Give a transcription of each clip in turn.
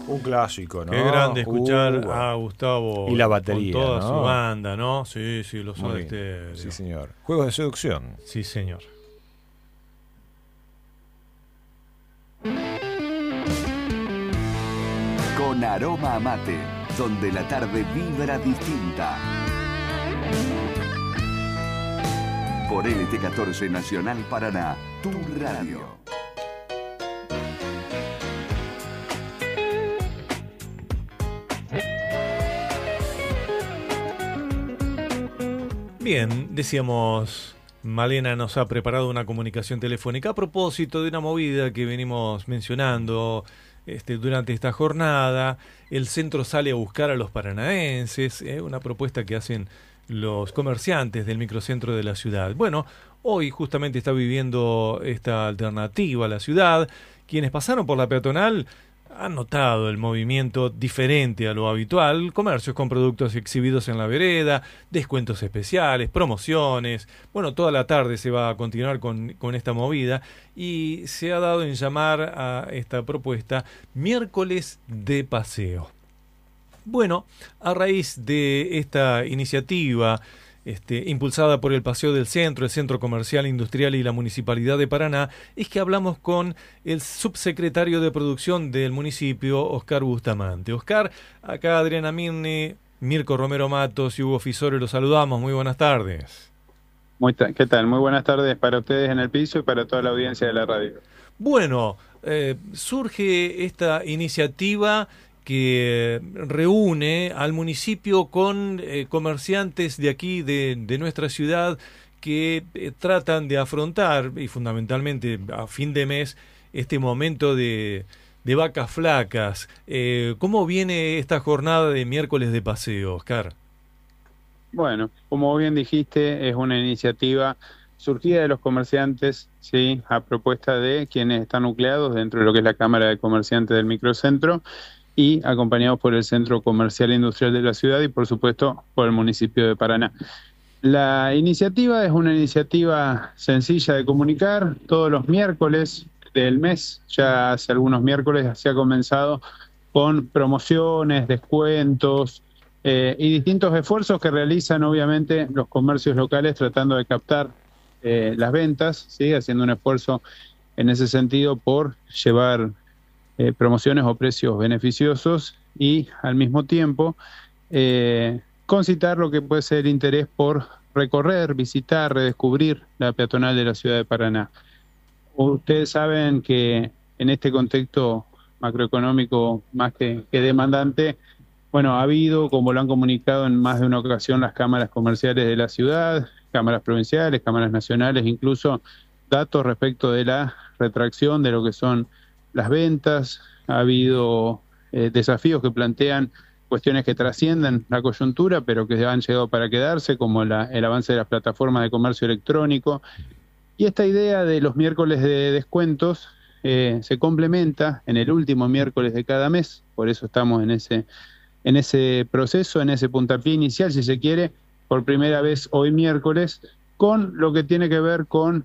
Un clásico, ¿no? Qué grande escuchar a Gustavo y la batería, con toda ¿no? su banda, ¿no? Sí, los Soda Stereo. Sí, señor. Juegos de seducción. Sí, señor. Con aroma a mate, donde la tarde vibra distinta. Por LT14 Nacional Paraná, tu radio. Bien, decíamos, Malena nos ha preparado una comunicación telefónica a propósito de una movida que venimos mencionando durante esta jornada. El centro sale a buscar a los paranaenses, una propuesta que hacen los comerciantes del microcentro de la ciudad. Bueno, hoy justamente está viviendo esta alternativa a la ciudad. Quienes pasaron por la peatonal han notado el movimiento diferente a lo habitual, comercios con productos exhibidos en la vereda, descuentos especiales, promociones. Bueno, toda la tarde se va a continuar con esta movida y se ha dado en llamar a esta propuesta miércoles de paseo. Bueno, a raíz de esta iniciativa impulsada por el Paseo del Centro, el Centro Comercial Industrial y la Municipalidad de Paraná, es que hablamos con el subsecretario de Producción del municipio, Oscar Bustamante. Oscar, acá Adriana Mirne, Mirko Romero Matos y Hugo Fisore, los saludamos. Muy buenas tardes. ¿Qué tal? Muy buenas tardes para ustedes en el piso y para toda la audiencia de la radio. Bueno, surge esta iniciativa que reúne al municipio con comerciantes de aquí, de nuestra ciudad, que tratan de afrontar, y fundamentalmente a fin de mes, este momento de vacas flacas. ¿Cómo viene esta jornada de miércoles de paseo, Oscar? Bueno, como bien dijiste, es una iniciativa surgida de los comerciantes, sí, a propuesta de quienes están nucleados dentro de lo que es la Cámara de Comerciantes del Microcentro, y acompañados por el Centro Comercial Industrial de la ciudad y, por supuesto, por el municipio de Paraná. La iniciativa es una iniciativa sencilla de comunicar. Todos los miércoles del mes, ya hace algunos miércoles, se ha comenzado con promociones, descuentos y distintos esfuerzos que realizan, obviamente, los comercios locales tratando de captar las ventas, ¿sí? Haciendo un esfuerzo en ese sentido por llevar promociones o precios beneficiosos y al mismo tiempo concitar lo que puede ser el interés por recorrer, visitar, redescubrir la peatonal de la ciudad de Paraná. Ustedes saben que en este contexto macroeconómico más que demandante, bueno, ha habido, como lo han comunicado en más de una ocasión las cámaras comerciales de la ciudad, cámaras provinciales, cámaras nacionales, incluso datos respecto de la retracción de lo que son las ventas. Ha habido desafíos que plantean cuestiones que trascienden la coyuntura, pero que han llegado para quedarse, como el avance de las plataformas de comercio electrónico. Y esta idea de los miércoles de descuentos se complementa en el último miércoles de cada mes, por eso estamos en ese proceso, en ese puntapié inicial, si se quiere, por primera vez hoy miércoles, con lo que tiene que ver con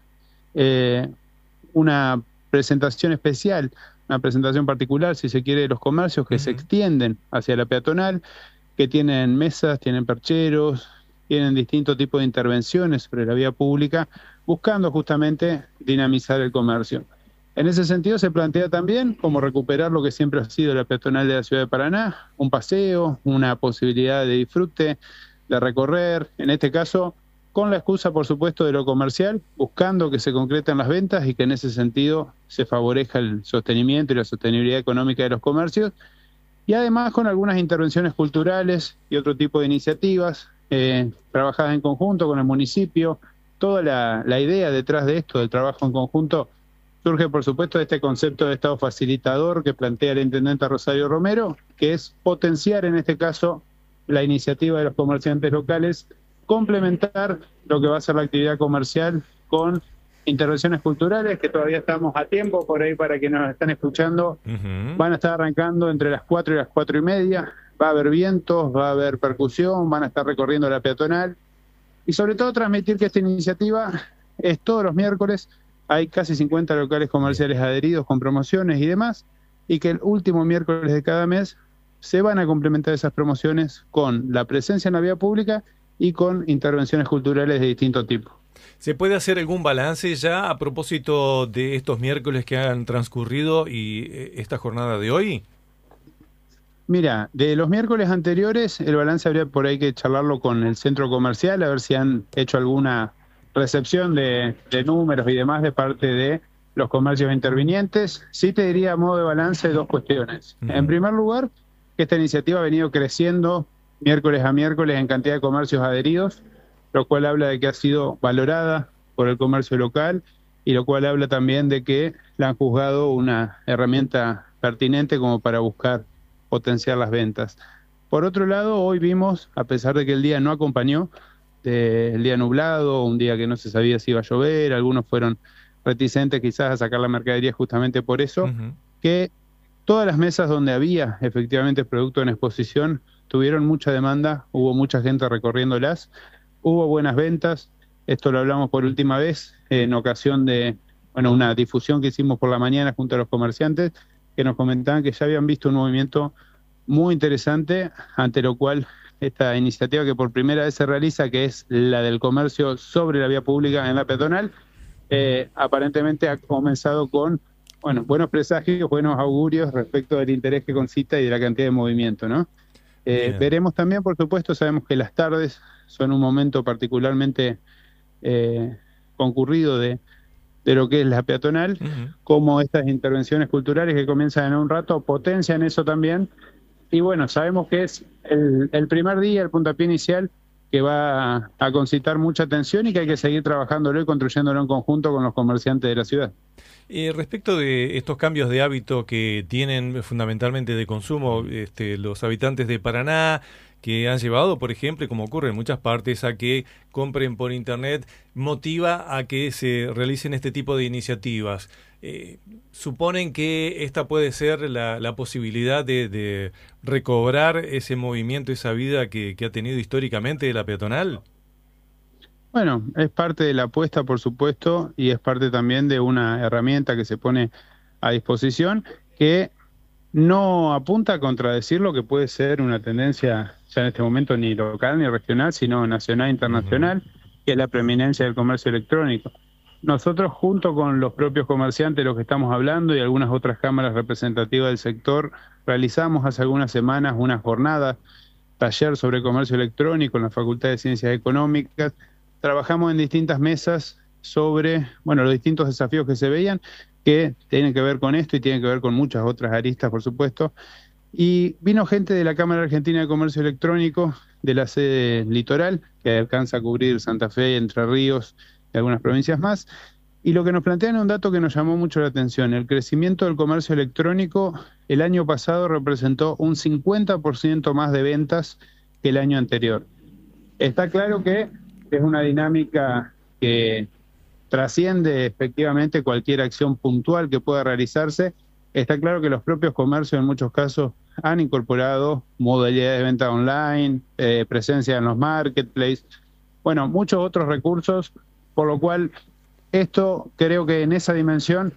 una presentación especial, una presentación particular, si se quiere, de los comercios que se extienden hacia la peatonal, que tienen mesas, tienen percheros, tienen distintos tipos de intervenciones sobre la vía pública, buscando justamente dinamizar el comercio. En ese sentido se plantea también cómo recuperar lo que siempre ha sido la peatonal de la ciudad de Paraná, un paseo, una posibilidad de disfrute, de recorrer, en este caso con la excusa, por supuesto, de lo comercial, buscando que se concreten las ventas y que en ese sentido se favorezca el sostenimiento y la sostenibilidad económica de los comercios, y además con algunas intervenciones culturales y otro tipo de iniciativas trabajadas en conjunto con el municipio. Toda la idea detrás de esto, del trabajo en conjunto, surge, por supuesto, de este concepto de Estado facilitador que plantea el intendente Rosario Romero, que es potenciar, en este caso, la iniciativa de los comerciantes locales, complementar lo que va a ser la actividad comercial con intervenciones culturales, que todavía estamos a tiempo, por ahí para quienes nos están escuchando, van a estar arrancando entre las 4 y las 4:30, va a haber vientos, va a haber percusión, van a estar recorriendo la peatonal, y sobre todo transmitir que esta iniciativa es todos los miércoles. Hay casi 50 locales comerciales adheridos con promociones y demás, y que el último miércoles de cada mes se van a complementar esas promociones con la presencia en la vía pública y con intervenciones culturales de distinto tipo. ¿Se puede hacer algún balance ya a propósito de estos miércoles que han transcurrido y esta jornada de hoy? Mira, de los miércoles anteriores, el balance habría por ahí que charlarlo con el centro comercial, a ver si han hecho alguna recepción de números y demás de parte de los comercios intervinientes. Sí te diría a modo de balance dos cuestiones. En primer lugar, que esta iniciativa ha venido creciendo miércoles a miércoles en cantidad de comercios adheridos, lo cual habla de que ha sido valorada por el comercio local y lo cual habla también de que la han juzgado una herramienta pertinente como para buscar potenciar las ventas. Por otro lado, hoy vimos, a pesar de que el día no acompañó, el día nublado, un día que no se sabía si iba a llover, algunos fueron reticentes quizás a sacar la mercadería justamente por eso, que todas las mesas donde había efectivamente producto en exposición tuvieron mucha demanda, hubo mucha gente recorriéndolas, hubo buenas ventas. Esto lo hablamos por última vez en ocasión de una difusión que hicimos por la mañana junto a los comerciantes, que nos comentaban que ya habían visto un movimiento muy interesante, ante lo cual esta iniciativa que por primera vez se realiza, que es la del comercio sobre la vía pública en la peatonal, aparentemente ha comenzado con buenos presagios, buenos augurios respecto del interés que concita y de la cantidad de movimiento, ¿no? Veremos también, por supuesto, sabemos que las tardes son un momento particularmente concurrido de lo que es la peatonal, como estas intervenciones culturales que comienzan en un rato potencian eso también. Y bueno, sabemos que es el primer día, el puntapié inicial, que va a concitar mucha atención y que hay que seguir trabajándolo y construyéndolo en conjunto con los comerciantes de la ciudad. Respecto de estos cambios de hábito que tienen fundamentalmente de consumo los habitantes de Paraná, que han llevado, por ejemplo, como ocurre en muchas partes, a que compren por internet, motiva a que se realicen este tipo de iniciativas. ¿Suponen que esta puede ser la posibilidad de recobrar ese movimiento, esa vida que ha tenido históricamente la peatonal? Bueno, es parte de la apuesta, por supuesto, y es parte también de una herramienta que se pone a disposición que no apunta a contradecir lo que puede ser una tendencia ya en este momento ni local ni regional, sino nacional e internacional, que es la preeminencia del comercio electrónico. Nosotros, junto con los propios comerciantes de los que estamos hablando y algunas otras cámaras representativas del sector, realizamos hace algunas semanas una jornada, taller sobre comercio electrónico en la Facultad de Ciencias Económicas. Trabajamos en distintas mesas sobre los distintos desafíos que se veían, que tienen que ver con esto y tienen que ver con muchas otras aristas, por supuesto. Y vino gente de la Cámara Argentina de Comercio Electrónico, de la sede litoral, que alcanza a cubrir Santa Fe, Entre Ríos y algunas provincias más. Y lo que nos plantean es un dato que nos llamó mucho la atención. El crecimiento del comercio electrónico el año pasado representó un 50% más de ventas que el año anterior. Está claro que es una dinámica que trasciende efectivamente cualquier acción puntual que pueda realizarse. Está claro que los propios comercios en muchos casos han incorporado modalidades de venta online, presencia en los marketplaces, muchos otros recursos, por lo cual esto creo que en esa dimensión,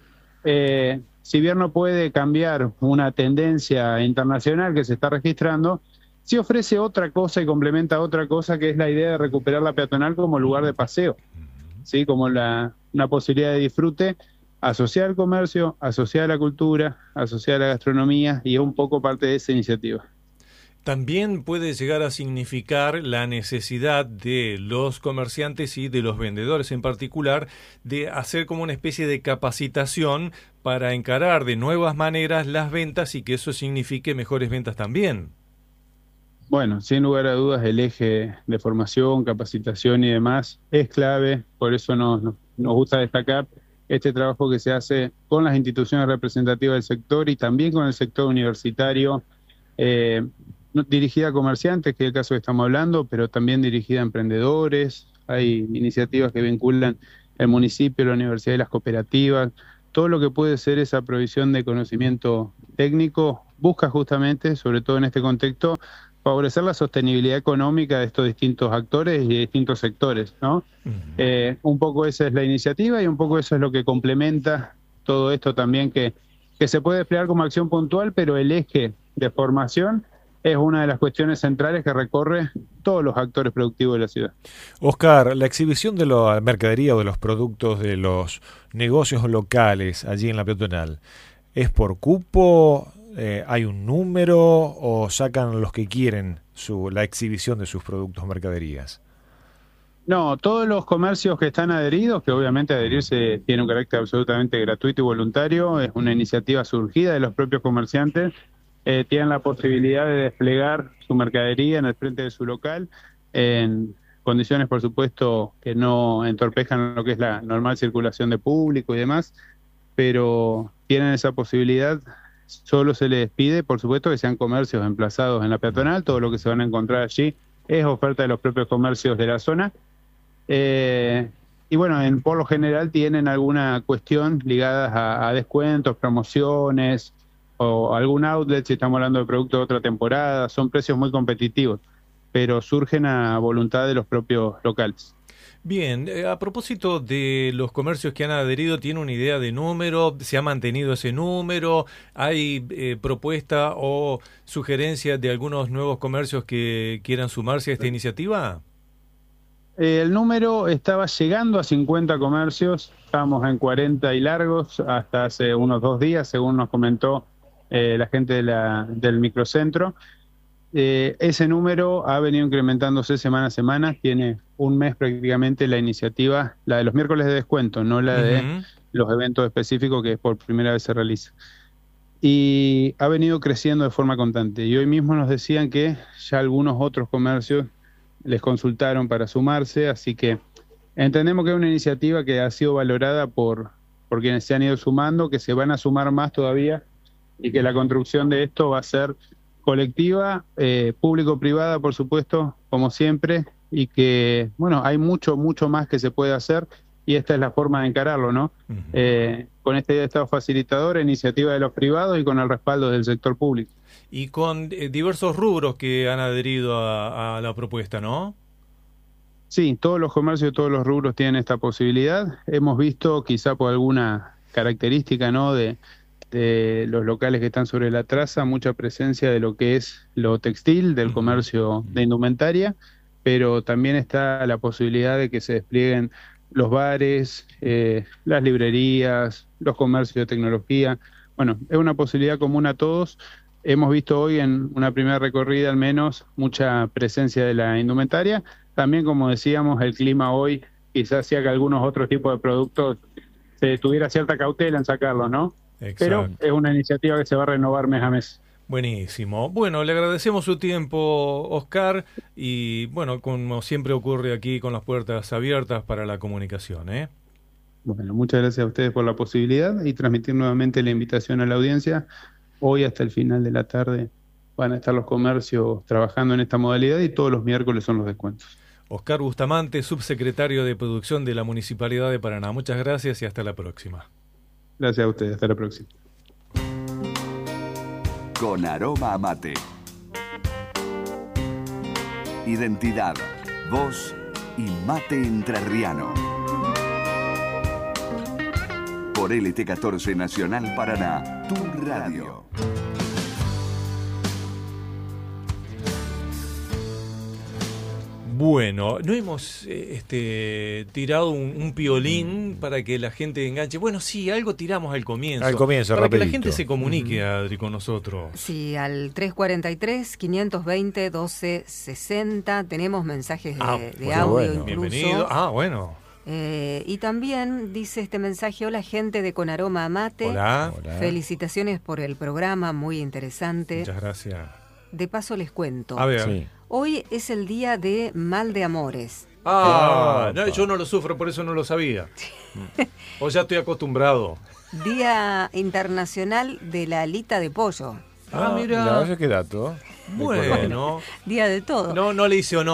si bien no puede cambiar una tendencia internacional que se está registrando, sí ofrece otra cosa y complementa otra cosa, que es la idea de recuperar la peatonal como lugar de paseo, ¿sí? Como una posibilidad de disfrute asociada al comercio, asociada a la cultura, asociada a la gastronomía, y es un poco parte de esa iniciativa. También puede llegar a significar la necesidad de los comerciantes y de los vendedores en particular de hacer como una especie de capacitación para encarar de nuevas maneras las ventas y que eso signifique mejores ventas también. Bueno, sin lugar a dudas, el eje de formación, capacitación y demás es clave, por eso nos gusta destacar este trabajo que se hace con las instituciones representativas del sector y también con el sector universitario, dirigida a comerciantes, que es el caso que estamos hablando, pero también dirigida a emprendedores. Hay iniciativas que vinculan el municipio, la universidad y las cooperativas. Todo lo que puede ser esa provisión de conocimiento técnico busca justamente, sobre todo en este contexto, favorecer la sostenibilidad económica de estos distintos actores y de distintos sectores, ¿no? Un poco esa es la iniciativa y un poco eso es lo que complementa todo esto también que que se puede desplegar como acción puntual, pero el eje de formación es una de las cuestiones centrales que recorre todos los actores productivos de la ciudad. Oscar, la exhibición de la mercadería o de los productos de los negocios locales allí en la peatonal, ¿es por cupo? ¿Hay un número o sacan los que quieren la exhibición de sus productos o mercaderías? No, todos los comercios que están adheridos, que obviamente adherirse tiene un carácter absolutamente gratuito y voluntario, es una iniciativa surgida de los propios comerciantes, tienen la posibilidad de desplegar su mercadería en el frente de su local, en condiciones, por supuesto, que no entorpezcan lo que es la normal circulación de público y demás, pero tienen esa posibilidad. Solo se les pide, por supuesto, que sean comercios emplazados en la peatonal. Todo lo que se van a encontrar allí es oferta de los propios comercios de la zona. Y bueno, por lo general tienen alguna cuestión ligada a descuentos, promociones o algún outlet, si estamos hablando de productos de otra temporada. Son precios muy competitivos, pero surgen a voluntad de los propios locales. Bien, a propósito de los comercios que han adherido, ¿tiene una idea de número? ¿Se ha mantenido ese número? ¿Hay propuesta o sugerencias de algunos nuevos comercios que quieran sumarse a esta iniciativa? El número estaba llegando a 50 comercios, estábamos en 40 y largos hasta hace unos 2 días, según nos comentó la gente del microcentro. Ese número ha venido incrementándose semana a semana, tiene un mes prácticamente la iniciativa, la de los miércoles de descuento, no la de los eventos específicos que por primera vez se realiza. Y ha venido creciendo de forma constante. Y hoy mismo nos decían que ya algunos otros comercios les consultaron para sumarse, así que entendemos que es una iniciativa que ha sido valorada por quienes se han ido sumando, que se van a sumar más todavía y que la construcción de esto va a ser colectiva, público-privada, por supuesto, como siempre, y que, bueno, hay mucho más que se puede hacer y esta es la forma de encararlo, ¿no? Con esta idea de Estado facilitador, iniciativa de los privados y con el respaldo del sector público. Y con diversos rubros que han adherido a la propuesta, ¿no? Sí, todos los comercios, todos los rubros tienen esta posibilidad. Hemos visto, quizá por alguna característica, ¿no?, de los locales que están sobre la traza, mucha presencia de lo que es lo textil, del comercio de indumentaria, pero también está la posibilidad de que se desplieguen los bares, las librerías, los comercios de tecnología. Bueno, es una posibilidad común a todos. Hemos visto hoy en una primera recorrida al menos mucha presencia de la indumentaria. También, como decíamos, el clima hoy quizás hacía que algunos otros tipos de productos se tuviera cierta cautela en sacarlos, ¿no? Exacto. Pero es una iniciativa que se va a renovar mes a mes. Buenísimo. Bueno, le agradecemos su tiempo, Oscar, y bueno, como siempre ocurre aquí, con las puertas abiertas para la comunicación, ¿eh? Bueno, muchas gracias a ustedes por la posibilidad y transmitir nuevamente la invitación a la audiencia. Hoy hasta el final de la tarde van a estar los comercios trabajando en esta modalidad y todos los miércoles son los descuentos. Oscar Bustamante, subsecretario de Producción de la Municipalidad de Paraná. Muchas gracias y hasta la próxima. Gracias a ustedes, hasta la próxima. Con aroma a mate. Identidad, voz y mate entrerriano. Por LT14 Nacional Paraná, tu radio. Bueno, no hemos tirado un piolín para que la gente enganche. Bueno, sí, algo tiramos al comienzo. Al comienzo, para rapidito. que la gente se comunique, Adri, con nosotros. Sí, al 343-520-1260. Tenemos mensajes de audio bueno. incluso. Bienvenido. Bueno. Y también dice este mensaje: hola gente de Con Aroma a Mate. Hola. Felicitaciones por el programa, muy interesante. Muchas gracias. De paso les cuento. A ver. Sí. Hoy es el día de Mal de Amores. No, yo no lo sufro, por eso no lo sabía. O ya estoy acostumbrado. Día Internacional de la Alita de Pollo. Mira. Qué dato. Bueno. Día de todo. No le hice honor